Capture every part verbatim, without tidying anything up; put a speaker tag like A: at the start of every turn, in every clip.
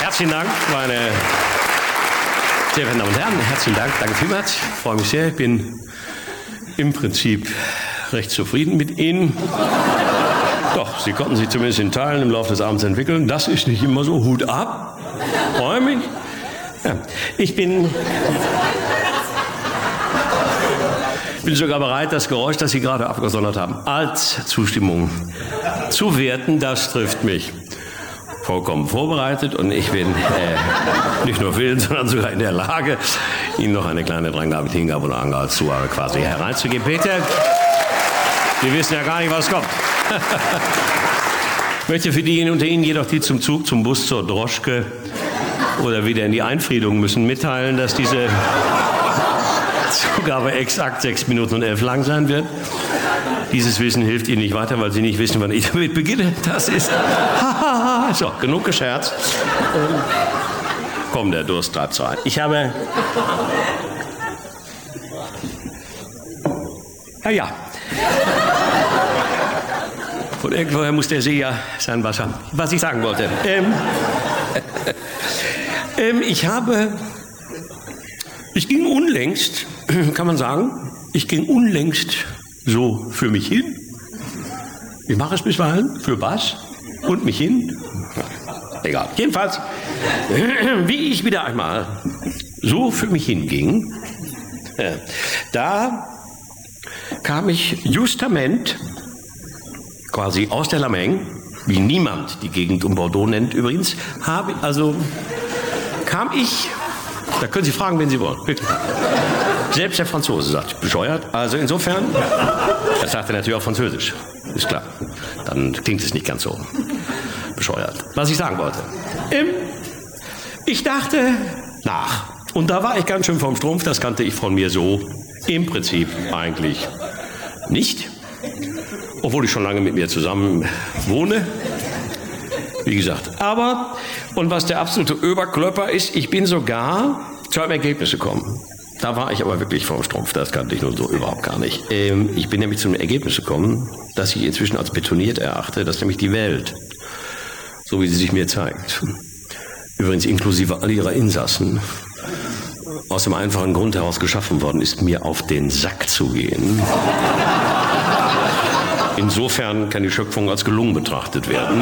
A: Herzlichen Dank, meine sehr verehrten Damen und Herren. Herzlichen Dank, danke vielmals. Ich freue mich sehr. Ich bin im Prinzip recht zufrieden mit Ihnen. Doch, Sie konnten sich zumindest in Teilen im Laufe des Abends entwickeln. Das ist nicht immer so. Hut ab. Freue mich. Ja. Ich bin, bin sogar bereit, das Geräusch, das Sie gerade abgesondert haben, als Zustimmung zu werten. Das trifft mich vollkommen vorbereitet und ich bin äh, nicht nur willens, sondern sogar in der Lage, Ihnen noch eine kleine Drangabe mit Hingabe und Angabe als Zugabe quasi hereinzugeben. Bitte, Sie wissen ja gar nicht, was kommt. Ich möchte für diejenigen unter Ihnen jedoch, die zum Zug, zum Bus, zur Droschke oder wieder in die Einfriedung müssen, mitteilen, dass diese Zugabe exakt sechs Minuten und elf lang sein wird. Dieses Wissen hilft Ihnen nicht weiter, weil Sie nicht wissen, wann ich damit beginne. Das ist... So, genug gescherzt. Komm, der Durst treibt so ein. Ich habe... Ja, ja. Von irgendwoher muss der See ja sein Wasser. Was ich sagen wollte. Ähm, ähm, ich habe... Ich ging unlängst, kann man sagen, ich ging unlängst so für mich hin. Ich mache es bisweilen für was und mich hin. Egal. Jedenfalls, wie ich wieder einmal so für mich hinging, äh, da kam ich justament quasi aus der Lameng, wie niemand die Gegend um Bordeaux nennt übrigens, habe, also kam ich, da können Sie fragen, wen Sie wollen, wirklich. Selbst der Franzose sagt, bescheuert. Also insofern, das sagt er natürlich auf Französisch, ist klar. Dann klingt es nicht ganz so bescheuert. Was ich sagen wollte. Ähm, ich dachte nach. Und da war ich ganz schön vom Strumpf, das kannte ich von mir so im Prinzip eigentlich nicht. Obwohl ich schon lange mit mir zusammen wohne. Wie gesagt. Aber, und was der absolute Oberklöpper ist, ich bin sogar zu einem Ergebnis gekommen. Da war ich aber wirklich vom Strumpf, das kannte ich nur so überhaupt gar nicht. Ähm, ich bin nämlich zum Ergebnis gekommen, dass ich inzwischen als betoniert erachte, dass nämlich die Welt, so wie sie sich mir zeigt, übrigens inklusive all ihrer Insassen, aus dem einfachen Grund heraus geschaffen worden ist, mir auf den Sack zu gehen. Insofern kann die Schöpfung als gelungen betrachtet werden.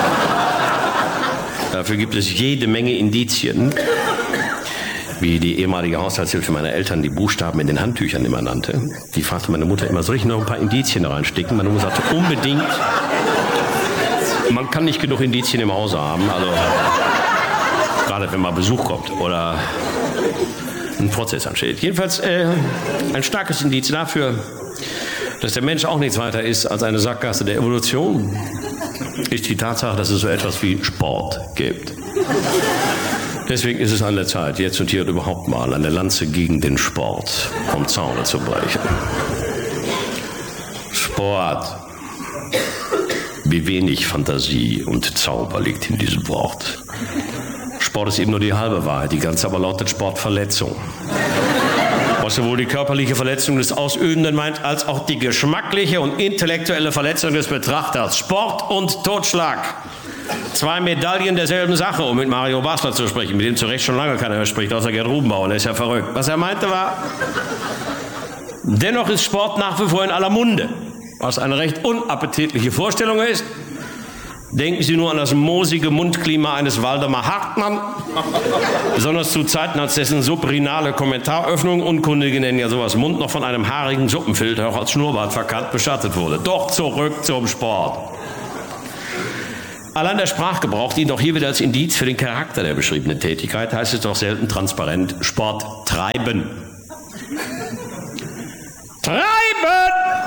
A: Dafür gibt es jede Menge Indizien, wie die ehemalige Haushaltshilfe meiner Eltern die Buchstaben in den Handtüchern immer nannte. Die fragte meine Mutter immer, soll ich noch ein paar Indizien reinstecken? Meine Mutter sagte, unbedingt. Man kann nicht genug Indizien im Hause haben, also gerade wenn mal Besuch kommt oder ein Prozess ansteht. Jedenfalls äh, ein starkes Indiz dafür, dass der Mensch auch nichts weiter ist als eine Sackgasse der Evolution, ist die Tatsache, dass es so etwas wie Sport gibt. Deswegen ist es an der Zeit, jetzt und hier und überhaupt mal eine Lanze gegen den Sport vom Zaune zu brechen. Sport. Wie wenig Fantasie und Zauber liegt in diesem Wort. Sport ist eben nur die halbe Wahrheit, die ganze aber lautet Sportverletzung. Was sowohl die körperliche Verletzung des Ausübenden meint, als auch die geschmackliche und intellektuelle Verletzung des Betrachters. Sport und Totschlag. Zwei Medaillen derselben Sache, um mit Mario Basler zu sprechen, mit dem zu Recht schon lange keiner mehr spricht, außer Gerd Rubenbauer, der ist ja verrückt. Was er meinte war, dennoch ist Sport nach wie vor in aller Munde, was eine recht unappetitliche Vorstellung ist. Denken Sie nur an das moosige Mundklima eines Waldemar Hartmann, besonders zu Zeiten, als dessen subrinale Kommentaröffnung, Unkundige nennen ja sowas Mund, noch von einem haarigen Suppenfilter, auch als Schnurrbart verkannt, bestattet wurde. Doch zurück zum Sport. Allein der Sprachgebrauch dient auch hier wieder als Indiz für den Charakter der beschriebenen Tätigkeit, heißt es doch selten transparent, Sport treiben. Treiben!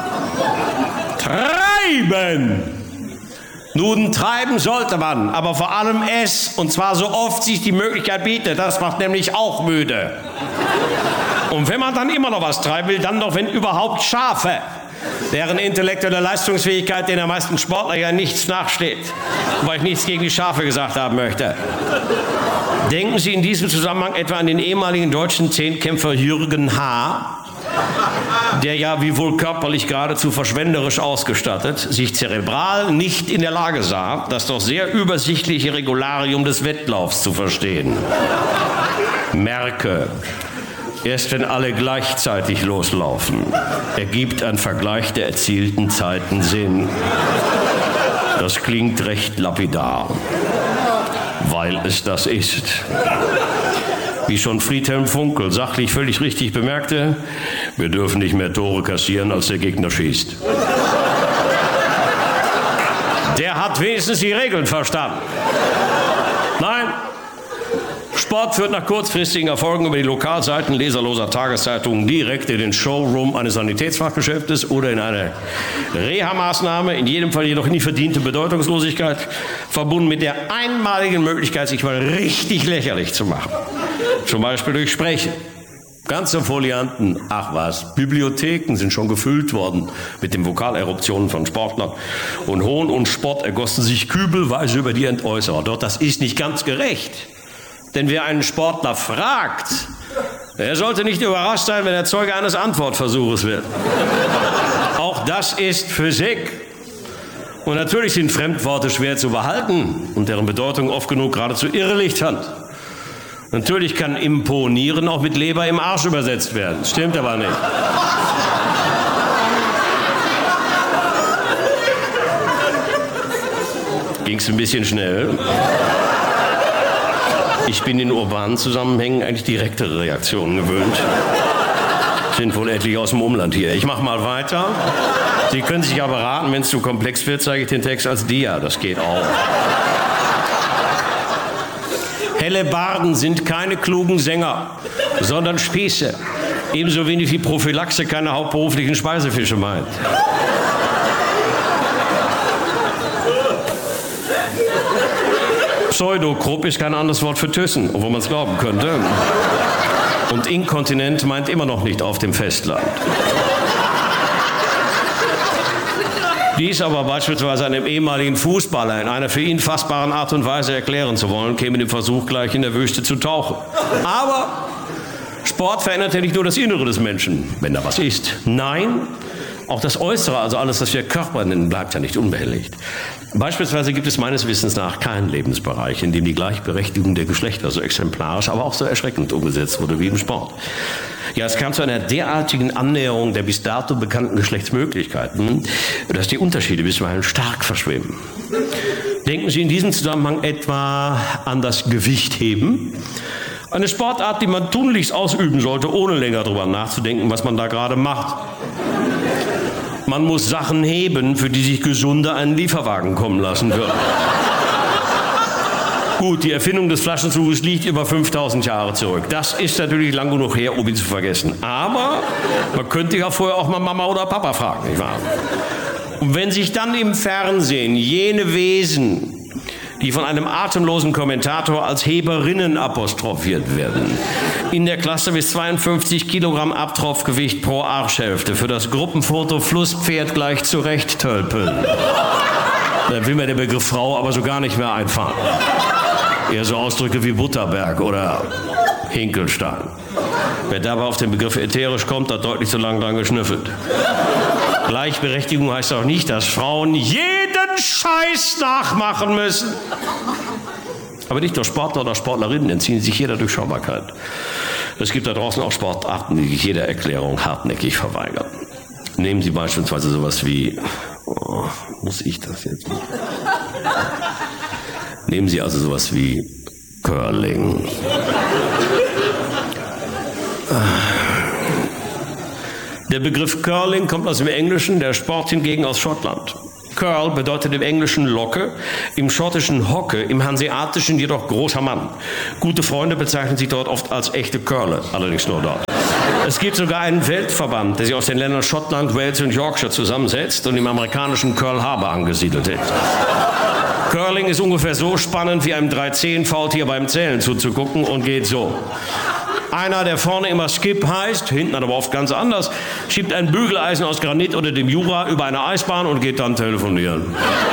A: Treiben! Nun, treiben sollte man, aber vor allem es, und zwar so oft sich die Möglichkeit bietet, das macht nämlich auch müde. Und wenn man dann immer noch was treiben will, dann doch, wenn überhaupt, Schafe, deren intellektuelle Leistungsfähigkeit den der meisten Sportler ja nichts nachsteht, wobei ich nichts gegen die Schafe gesagt haben möchte. Denken Sie in diesem Zusammenhang etwa an den ehemaligen deutschen Zehnkämpfer Jürgen H., der ja wie wohl körperlich geradezu verschwenderisch ausgestattet, sich zerebral nicht in der Lage sah, das doch sehr übersichtliche Regularium des Wettlaufs zu verstehen. Merke, erst wenn alle gleichzeitig loslaufen, ergibt ein Vergleich der erzielten Zeiten Sinn. Das klingt recht lapidar, weil es das ist. Wie schon Friedhelm Funkel sachlich völlig richtig bemerkte, wir dürfen nicht mehr Tore kassieren, als der Gegner schießt. Der hat wenigstens die Regeln verstanden. Nein, Sport führt nach kurzfristigen Erfolgen über die Lokalseiten leserloser Tageszeitungen direkt in den Showroom eines Sanitätsfachgeschäftes oder in eine Reha-Maßnahme, in jedem Fall jedoch nie verdiente Bedeutungslosigkeit, verbunden mit der einmaligen Möglichkeit, sich mal richtig lächerlich zu machen. Zum Beispiel durch Sprechen. Ganz im Folianten, ach was, Bibliotheken sind schon gefüllt worden mit den Vokaleruptionen von Sportlern. Und Hohn und Spott ergossen sich kübelweise über die Entäußerer. Doch das ist nicht ganz gerecht. Denn wer einen Sportler fragt, der sollte nicht überrascht sein, wenn er Zeuge eines Antwortversuches wird. Auch das ist Physik. Und natürlich sind Fremdworte schwer zu behalten und deren Bedeutung oft genug geradezu irrelichternd. Natürlich kann imponieren auch mit Leber im Arsch übersetzt werden. Stimmt aber nicht. Ging's ein bisschen schnell. Ich bin in urbanen Zusammenhängen eigentlich direktere Reaktionen gewöhnt. Sind wohl etliche aus dem Umland hier. Ich mache mal weiter. Sie können sich aber raten, wenn es zu komplex wird, zeige ich den Text als Dia. Das geht auch. Hellebarden sind keine klugen Sänger, sondern Spieße. Ebenso wenig wie Prophylaxe keine hauptberuflichen Speisefische meint. Pseudokrupp ist kein anderes Wort für Thyssen, obwohl man es glauben könnte. Und inkontinent meint immer noch nicht auf dem Festland. Dies aber beispielsweise einem ehemaligen Fußballer in einer für ihn fassbaren Art und Weise erklären zu wollen, käme dem Versuch gleich in der Wüste zu tauchen. Aber Sport verändert ja nicht nur das Innere des Menschen, wenn da was ist. Nein, auch das Äußere, also alles, was wir Körper nennen, bleibt ja nicht unbehelligt. Beispielsweise gibt es meines Wissens nach keinen Lebensbereich, in dem die Gleichberechtigung der Geschlechter so exemplarisch, aber auch so erschreckend umgesetzt wurde wie im Sport. Ja, es kam zu einer derartigen Annäherung der bis dato bekannten Geschlechtsmöglichkeiten, dass die Unterschiede bisweilen stark verschwimmen. Denken Sie in diesem Zusammenhang etwa an das Gewichtheben? Eine Sportart, die man tunlichst ausüben sollte, ohne länger darüber nachzudenken, was man da gerade macht. Man muss Sachen heben, für die sich Gesunde einen Lieferwagen kommen lassen würden. Gut, die Erfindung des Flaschenzuges liegt über fünftausend Jahre zurück. Das ist natürlich lang genug her, um ihn zu vergessen. Aber man könnte ja vorher auch mal Mama oder Papa fragen, nicht wahr? Und wenn sich dann im Fernsehen jene Wesen, die von einem atemlosen Kommentator als Heberinnen apostrophiert werden, in der Klasse bis zweiundfünfzig Kilogramm Abtropfgewicht pro Arschhälfte für das Gruppenfoto Flusspferd gleich zurecht tölpeln, dann will mir der Begriff Frau aber so gar nicht mehr einfallen. Eher so Ausdrücke wie Butterberg oder Hinkelstein. Wer dabei auf den Begriff ätherisch kommt, hat deutlich zu lang dran geschnüffelt. Gleichberechtigung heißt auch nicht, dass Frauen jeden Scheiß nachmachen müssen. Aber nicht nur Sportler oder Sportlerinnen entziehen sich jeder Durchschaubarkeit. Es gibt da draußen auch Sportarten, die sich jeder Erklärung hartnäckig verweigern. Nehmen Sie beispielsweise sowas wie... Oh, muss ich das jetzt machen? Nehmen Sie also sowas wie Curling. Der Begriff Curling kommt aus dem Englischen, der Sport hingegen aus Schottland. Curl bedeutet im Englischen Locke, im Schottischen Hocke, im Hanseatischen jedoch großer Mann. Gute Freunde bezeichnen sich dort oft als echte Curler, allerdings nur dort. Es gibt sogar einen Weltverband, der sich aus den Ländern Schottland, Wales und Yorkshire zusammensetzt und im amerikanischen Pearl Harbor angesiedelt ist. Curling ist ungefähr so spannend, wie einem drei-Zehn-Faultier beim Zählen zuzugucken und geht so. Einer, der vorne immer Skip heißt, hinten aber oft ganz anders, schiebt ein Bügeleisen aus Granit oder dem Jura über eine Eisbahn und geht dann telefonieren.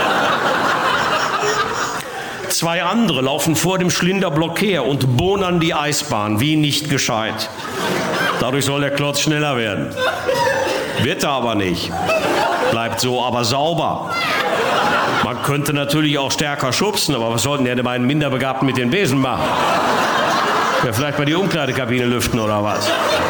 A: Zwei andere laufen vor dem Schlinderblock her und bohnern die Eisbahn, wie nicht gescheit. Dadurch soll der Klotz schneller werden. Wird er aber nicht. Bleibt so aber sauber. Man könnte natürlich auch stärker schubsen, aber was sollten ja die beiden Minderbegabten mit den Besen machen? Ja, vielleicht mal die Umkleidekabine lüften oder was?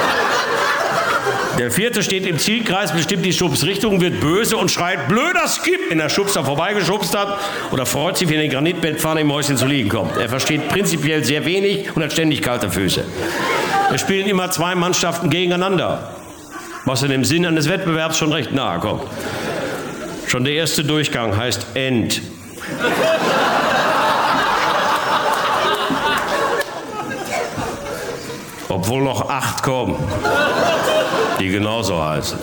A: Der vierte steht im Zielkreis, bestimmt die Schubsrichtung, wird böse und schreit blöder Skip, wenn der Schubser vorbeigeschubst hat, oder freut sich, wenn die Granitbettpfanne im Häuschen zu liegen kommt. Er versteht prinzipiell sehr wenig und hat ständig kalte Füße. Es spielen immer zwei Mannschaften gegeneinander, was in dem Sinn eines Wettbewerbs schon recht nahe kommt. Schon der erste Durchgang heißt End. Obwohl noch acht kommen, die genauso heißen.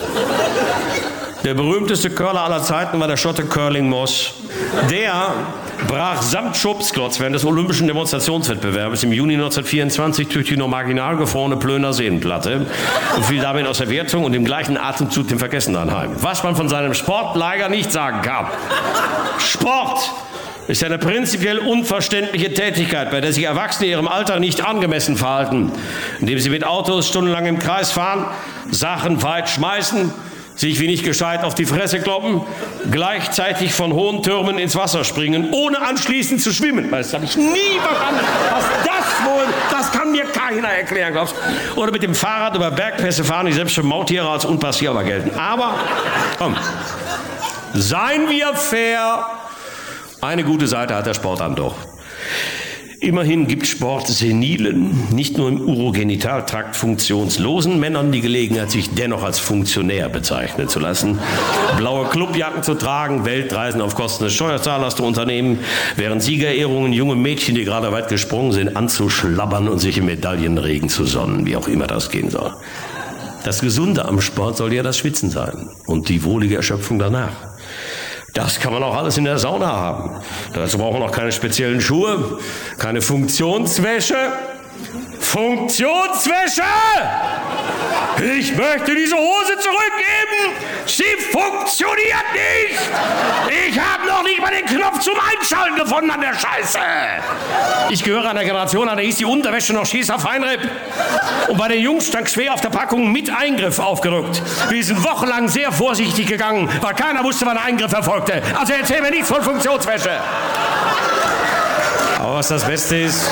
A: Der berühmteste Curler aller Zeiten war der Schotte Curling Moss. Der brach samt Schubsklotz während des olympischen Demonstrationswettbewerbs im Juni neunzehnhundertvierundzwanzig durch die nur marginal gefrorene Plöner Seenplatte und fiel damit aus der Wertung und im gleichen Atemzug dem Vergessen anheim. Was man von seinem Sport leider nicht sagen kann. Sport ist eine prinzipiell unverständliche Tätigkeit, bei der sich Erwachsene ihrem Alter nicht angemessen verhalten, indem sie mit Autos stundenlang im Kreis fahren, Sachen weit schmeißen, sich wie nicht gescheit auf die Fresse kloppen, gleichzeitig von hohen Türmen ins Wasser springen, ohne anschließend zu schwimmen. Das habe ich nie verstanden. Was das wohl, das kann mir keiner erklären, glaubst du? Oder mit dem Fahrrad über Bergpässe fahren, die selbst für Maultiere als unpassierbar gelten. Aber, komm, seien wir fair. Eine gute Seite hat der Sport dann doch. Immerhin gibt Sport senilen, nicht nur im Urogenitaltrakt funktionslosen Männern die Gelegenheit, sich dennoch als Funktionär bezeichnen zu lassen, blaue Clubjacken zu tragen, Weltreisen auf Kosten des Steuerzahlers zu unternehmen, während Siegerehrungen junge Mädchen, die gerade weit gesprungen sind, anzuschlabbern und sich im Medaillenregen zu sonnen, wie auch immer das gehen soll. Das Gesunde am Sport soll ja das Schwitzen sein und die wohlige Erschöpfung danach. Das kann man auch alles in der Sauna haben. Dazu braucht man auch keine speziellen Schuhe, keine Funktionswäsche. Funktionswäsche! Ich möchte diese Hose zurückgeben! Sie funktioniert nicht! Ich habe noch nicht mal den Knopf zum Einschalten gefunden an der Scheiße! Ich gehöre einer Generation an, der hieß die Unterwäsche noch Schießer Feinripp. Und bei den Jungs stand schwer auf der Packung mit Eingriff aufgedrückt. Wir sind wochenlang sehr vorsichtig gegangen, weil keiner wusste, wann der Eingriff erfolgte. Also erzähl mir nichts von Funktionswäsche. Aber was das Beste ist,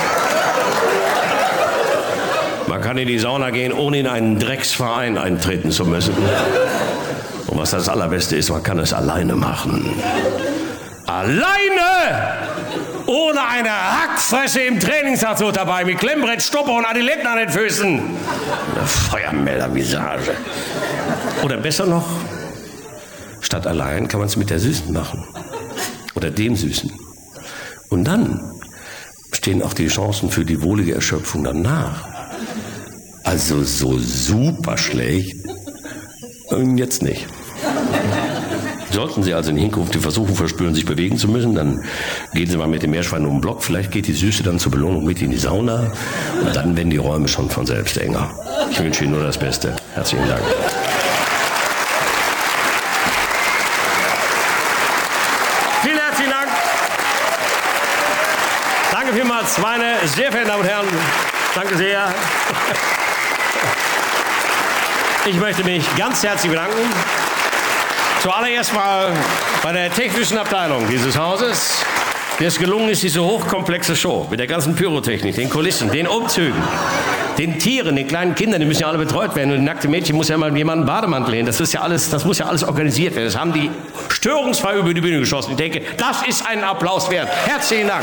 A: man kann in die Sauna gehen, ohne in einen Drecksverein eintreten zu müssen. Und was das Allerbeste ist, man kann es alleine machen. Alleine! Ohne eine Hackfresse im Trainingsanzug dabei, mit Klemmbrett, Stopper und Adiletten an den Füßen. Eine Feuermelder-Visage. Oder besser noch, statt allein kann man es mit der Süßen machen. Oder dem Süßen. Und dann stehen auch die Chancen für die wohlige Erschöpfung danach. Also so super schlecht. Jetzt nicht. Sollten Sie also in Hinkunft die Versuchung verspüren, sich bewegen zu müssen, dann gehen Sie mal mit dem Meerschwein um den Block. Vielleicht geht die Süße dann zur Belohnung mit in die Sauna. Und dann werden die Räume schon von selbst enger. Ich wünsche Ihnen nur das Beste. Herzlichen Dank. Vielen herzlichen Dank. Danke vielmals, meine sehr verehrten Damen und Herren. Danke sehr. Ich möchte mich ganz herzlich bedanken. Zuallererst mal bei der technischen Abteilung dieses Hauses, der es gelungen ist, diese hochkomplexe Show mit der ganzen Pyrotechnik, den Kulissen, den Umzügen, den Tieren, den kleinen Kindern, die müssen ja alle betreut werden. Und die nackte Mädchen muss ja mal jemanden Bademantel hin. Das ist ja alles, das muss ja alles organisiert werden. Das haben die störungsfrei über die Bühne geschossen. Ich denke, das ist einen Applaus wert. Herzlichen Dank.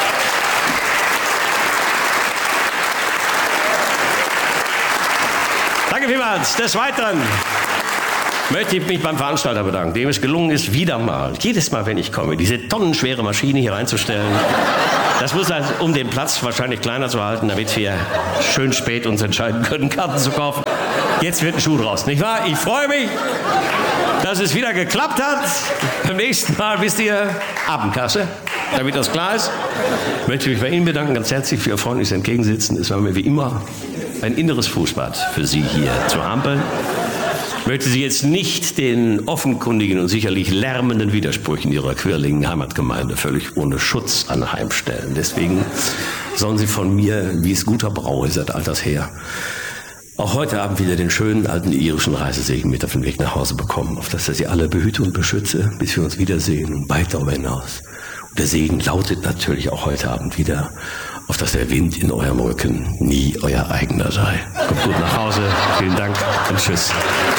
A: Danke vielmals. Des Weiteren möchte ich mich beim Veranstalter bedanken, dem es gelungen ist, wieder mal, jedes Mal, wenn ich komme, diese tonnenschwere Maschine hier reinzustellen. Das muss also, um den Platz wahrscheinlich kleiner zu halten, damit wir schön spät uns entscheiden können, Karten zu kaufen. Jetzt wird ein Schuh draus, nicht wahr? Ich freue mich, dass es wieder geklappt hat. Beim nächsten Mal, wisst ihr, Abendkasse, damit das klar ist. Ich möchte mich bei Ihnen bedanken, ganz herzlich für Ihr freundliches Entgegensitzen. Es war mir wie immer ein inneres Fußbad für Sie hier zu hampeln. Ich möchte Sie jetzt nicht den offenkundigen und sicherlich lärmenden Widersprüchen Ihrer quirligen Heimatgemeinde völlig ohne Schutz anheimstellen. Deswegen sollen Sie von mir, wie es guter Brauch ist, seit alters her, auch heute Abend wieder den schönen alten irischen Reisesegen mit auf den Weg nach Hause bekommen, auf dass er sie alle behüte und beschütze, bis wir uns wiedersehen und weit darüber hinaus. Und der Segen lautet natürlich auch heute Abend wieder, auf dass der Wind in eurem Rücken nie euer eigener sei. Kommt gut nach Hause, vielen Dank und tschüss.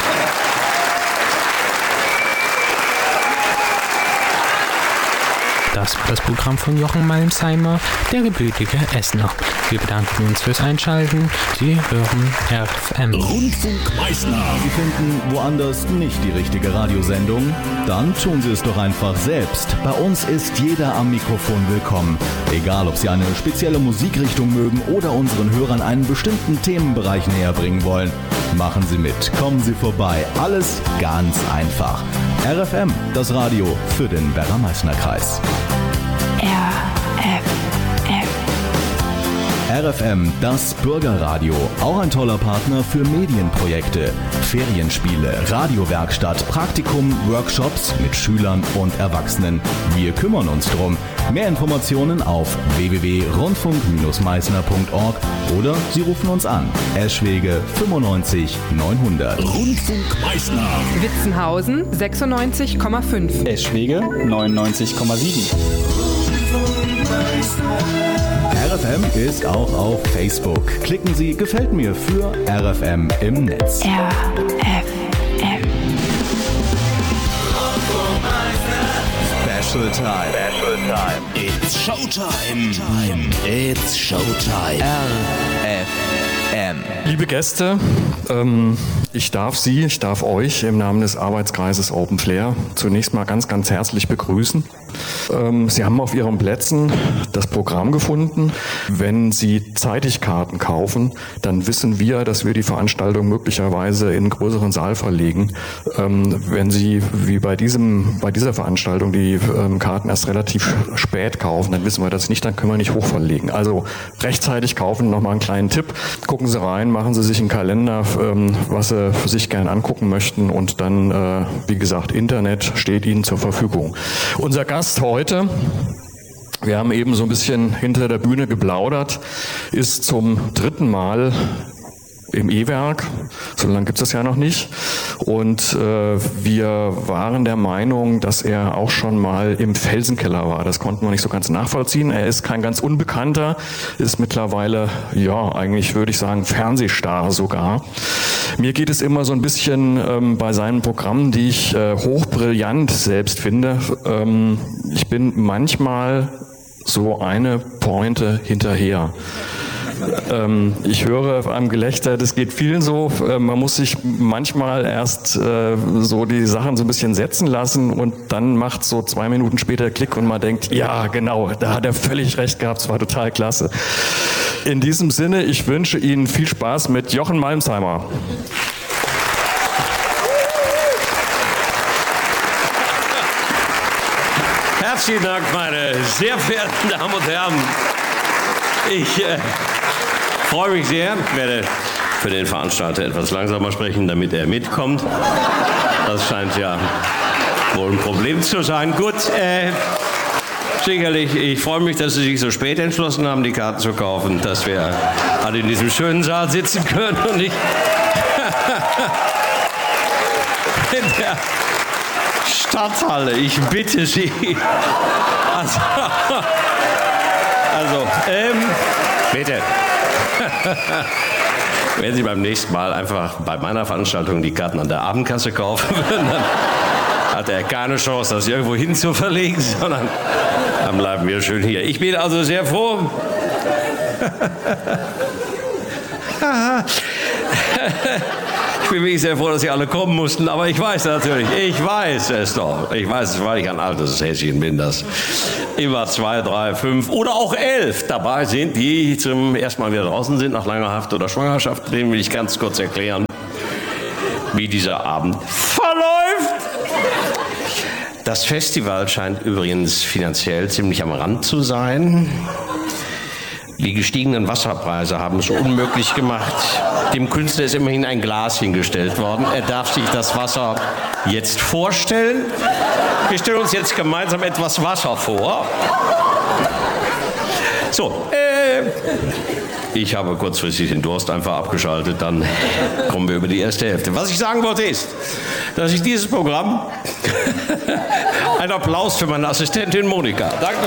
B: Das war das Programm von Jochen Malmsheimer, der gebürtige Essener. Wir bedanken uns fürs Einschalten. Sie hören R F M.
C: Rundfunk Meißner. Sie finden woanders nicht die richtige Radiosendung? Dann tun Sie es doch einfach selbst. Bei uns ist jeder am Mikrofon willkommen. Egal, ob Sie eine spezielle Musikrichtung mögen oder unseren Hörern einen bestimmten Themenbereich näher bringen wollen. Machen Sie mit, kommen Sie vorbei. Alles ganz einfach. R F M, das Radio für den Werra-Meißner-Kreis.
D: R F M.
C: R F M, das Bürgerradio. Auch ein toller Partner für Medienprojekte, Ferienspiele, Radiowerkstatt, Praktikum, Workshops mit Schülern und Erwachsenen. Wir kümmern uns drum. Mehr Informationen auf w w w punkt rundfunk Bindestrich meißner punkt org oder Sie rufen uns an. Eschwege fünfundneunzig neunhundert. Rundfunk Meißner.
E: Witzenhausen sechsundneunzig Komma fünf.
F: Eschwege neunundneunzig Komma sieben.
C: R F M ist auch auf Facebook. Klicken Sie Gefällt mir für R F M im Netz.
D: R F M.
C: Special Time. Special Time.
G: It's Showtime. It's Showtime.
C: R F M.
H: Liebe Gäste, ähm, ich darf Sie, ich darf euch im Namen des Arbeitskreises Open Flair zunächst mal ganz, ganz herzlich begrüßen. Ähm, Sie haben auf Ihren Plätzen das Programm gefunden. Wenn Sie zeitig Karten kaufen, dann wissen wir, dass wir die Veranstaltung möglicherweise in einen größeren Saal verlegen. Ähm, wenn Sie wie bei diesem, bei dieser Veranstaltung die ähm, Karten erst relativ spät kaufen, dann wissen wir das nicht, dann können wir nicht hochverlegen. Also rechtzeitig kaufen, nochmal einen kleinen Tipp. Gucken Sie rein, machen Sie sich einen Kalender, ähm, was Sie für sich gerne angucken möchten und dann, äh, wie gesagt, Internet steht Ihnen zur Verfügung. Unser Gast heute, wir haben eben so ein bisschen hinter der Bühne geplaudert, ist zum dritten Mal im E-Werk, so lange gibt es das ja noch nicht. Und äh, wir waren der Meinung, dass er auch schon mal im Felsenkeller war. Das konnten wir nicht so ganz nachvollziehen. Er ist kein ganz Unbekannter, ist mittlerweile, ja, eigentlich würde ich sagen, Fernsehstar sogar. Mir geht es immer so ein bisschen ähm, bei seinen Programmen, die ich äh, hochbrillant selbst finde. Ähm, ich bin manchmal so eine Pointe hinterher. Ähm, ich höre am Gelächter, das geht vielen so, äh, man muss sich manchmal erst äh, so die Sachen so ein bisschen setzen lassen und dann macht so zwei Minuten später Klick und man denkt, ja genau, da hat er völlig recht gehabt, es war total klasse. In diesem Sinne, ich wünsche Ihnen viel Spaß mit Jochen Malmsheimer.
A: Herzlichen Dank, meine sehr verehrten Damen und Herren. Ich äh, freue mich sehr. Ich werde für den Veranstalter etwas langsamer sprechen, damit er mitkommt. Das scheint ja wohl ein Problem zu sein. Gut, äh, sicherlich, ich freue mich, dass Sie sich so spät entschlossen haben, die Karten zu kaufen, dass wir alle in diesem schönen Saal sitzen können und nicht in der Stadthalle. Ich bitte Sie. Also, also ähm, bitte. Wenn Sie beim nächsten Mal einfach bei meiner Veranstaltung die Karten an der Abendkasse kaufen würden, dann hat er keine Chance, das irgendwo hin zu verlegen, sondern dann bleiben wir schön hier. Ich bin also sehr froh. Ich bin wirklich sehr froh, dass Sie alle kommen mussten, aber ich weiß natürlich, ich weiß es doch. Ich weiß es, weil ich ein altes Häschen bin, das immer zwei, drei, fünf oder auch elf dabei sind, die zum ersten Mal wieder draußen sind nach langer Haft oder Schwangerschaft. Dem will ich ganz kurz erklären, wie dieser Abend verläuft. Das Festival scheint übrigens finanziell ziemlich am Rand zu sein. Die gestiegenen Wasserpreise haben es unmöglich gemacht. Dem Künstler ist immerhin ein Glas hingestellt worden. Er darf sich das Wasser jetzt vorstellen. Wir stellen uns jetzt gemeinsam etwas Wasser vor. So, äh, Ich habe kurzfristig den Durst einfach abgeschaltet, dann kommen wir über die erste Hälfte. Was ich sagen wollte ist, dass ich dieses Programm... Ein Applaus für meine Assistentin Monika. Danke.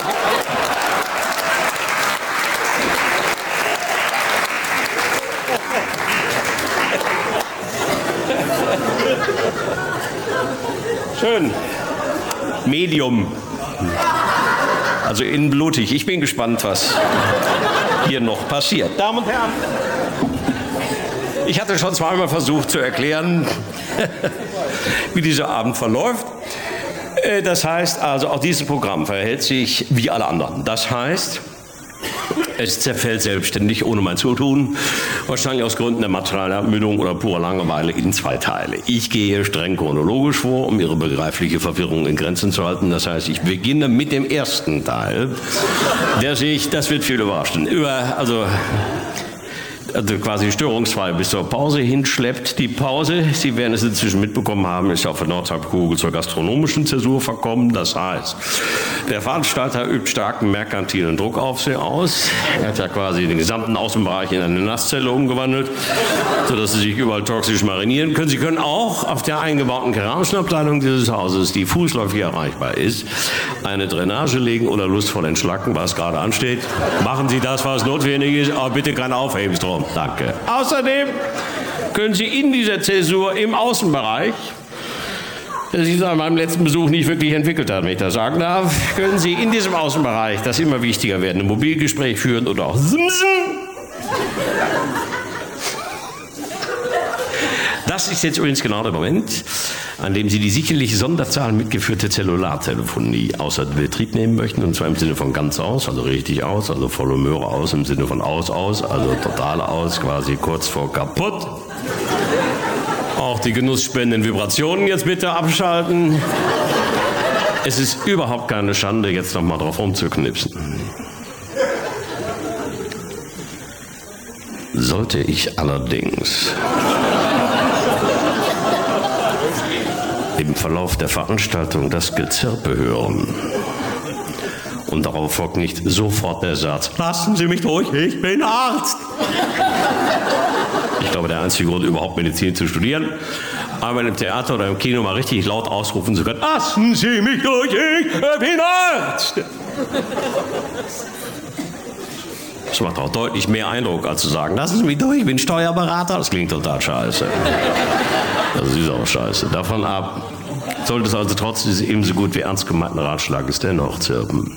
A: Schön. Medium. Also innenblutig. Ich bin gespannt, was hier noch passiert. Damen und Herren, ich hatte schon zweimal versucht zu erklären, wie dieser Abend verläuft. Das heißt also, auch dieses Programm verhält sich wie alle anderen. Das heißt, es zerfällt selbstständig, ohne mein Zutun, wahrscheinlich aus Gründen der materiellen Ermüdung oder purer Langeweile, in zwei Teile. Ich gehe streng chronologisch vor, um Ihre begreifliche Verwirrung in Grenzen zu halten. Das heißt, ich beginne mit dem ersten Teil, der sich, das wird viel überraschen, über, also... also quasi störungsfrei bis zur Pause hinschleppt. Die Pause, Sie werden es inzwischen mitbekommen haben, ist auf der Nordhalbkugel zur gastronomischen Zäsur verkommen. Das heißt, der Veranstalter übt starken merkantilen Druck auf Sie aus. Er hat ja quasi den gesamten Außenbereich in eine Nasszelle umgewandelt, sodass Sie sich überall toxisch marinieren können. Sie können auch auf der eingebauten keramischen Abteilung dieses Hauses, die fußläufig erreichbar ist, eine Drainage legen oder lustvoll entschlacken, was gerade ansteht. Machen Sie das, was notwendig ist, aber bitte kein Aufhebensdruck. Danke. Außerdem können Sie in dieser Zäsur im Außenbereich, der sich an meinem letzten Besuch nicht wirklich entwickelt hat, wenn ich das sagen darf, können Sie in diesem Außenbereich das immer wichtiger werdende Mobilgespräch führen oder auch simsen. Das ist jetzt übrigens genau der Moment, an dem Sie die sicherlich Sonderzahlen mitgeführte Zellulartelefonie außer Betrieb nehmen möchten, und zwar im Sinne von ganz aus, also richtig aus, also volle Möhre aus, im Sinne von aus, aus, also total aus, quasi kurz vor kaputt. Auch die genussspendenden Vibrationen jetzt bitte abschalten. Es ist überhaupt keine Schande, jetzt noch mal drauf rumzuknipsen. Sollte ich allerdings im Verlauf der Veranstaltung das Gezirpe hören und darauf folgt nicht sofort der Satz, lassen Sie mich durch, ich bin Arzt. Ich glaube, der einzige Grund, überhaupt Medizin zu studieren, einmal im Theater oder im Kino mal richtig laut ausrufen zu können, lassen Sie mich durch, ich bin Arzt. Das macht auch deutlich mehr Eindruck, als zu sagen, lassen Sie mich durch, ich bin Steuerberater. Das klingt total scheiße. Das ist auch scheiße. Davon ab sollte es also trotz dieses ebenso gut wie ernst gemeinten Ratschlages dennoch zirpen.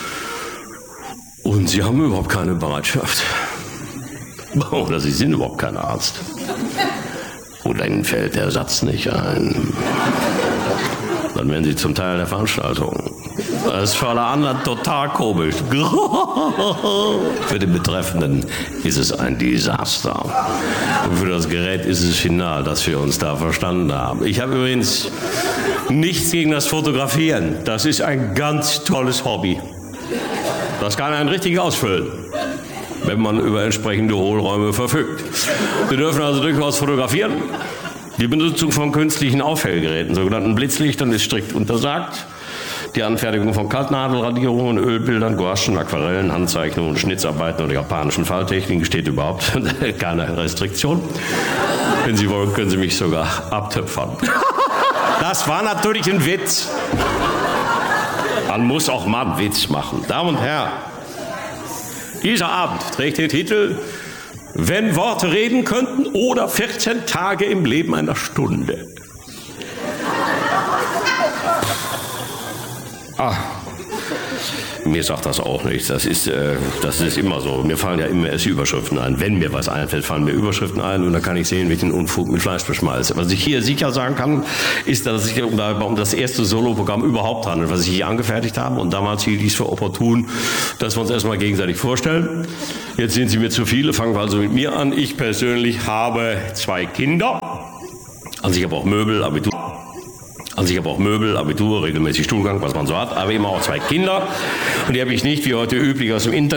A: Und Sie haben überhaupt keine Bereitschaft. Oder Sie sind überhaupt kein Arzt. Oder Ihnen fällt der Satz nicht ein. Dann werden Sie zum Teil der Veranstaltung. Das ist für alle anderen total komisch. Für den Betreffenden ist es ein Desaster. Und für das Gerät ist es final, dass wir uns da verstanden haben. Ich habe übrigens nichts gegen das Fotografieren. Das ist ein ganz tolles Hobby. Das kann einen richtig ausfüllen, wenn man über entsprechende Hohlräume verfügt. Wir dürfen also durchaus fotografieren. Die Benutzung von künstlichen Aufhellgeräten, sogenannten Blitzlichtern, ist strikt untersagt. Die Anfertigung von Kaltnadelradierungen, Ölbildern, Gouachen, Aquarellen, Handzeichnungen, Schnitzarbeiten oder japanischen Falltechniken steht überhaupt keine Restriktion. Wenn Sie wollen, können Sie mich sogar abtöpfern. Das war natürlich ein Witz. Man muss auch mal einen Witz machen. Damen und Herren, dieser Abend trägt den Titel Wenn Worte reden könnten oder vierzehn Tage im Leben einer Stunde. Ah, mir sagt das auch nichts. Das ist, äh, das ist immer so. Mir fallen ja immer erst Überschriften ein. Wenn mir was einfällt, fallen mir Überschriften ein und dann kann ich sehen, welchen Unfug mit Fleisch beschmeiße. Was ich hier sicher sagen kann, ist, dass es sich um, um das erste Soloprogramm überhaupt handelt, was ich hier angefertigt habe. Und damals hielt ich es für opportun, dass wir uns erstmal gegenseitig vorstellen. Jetzt sind Sie mir zu viele, fangen wir also mit mir an. Ich persönlich habe zwei Kinder. Also ich habe auch Möbel, Abitur. Also ich habe auch Möbel, Abitur, regelmäßig Stuhlgang, was man so hat, aber immer auch zwei Kinder. Und die habe ich nicht, wie heute üblich, aus dem Internet.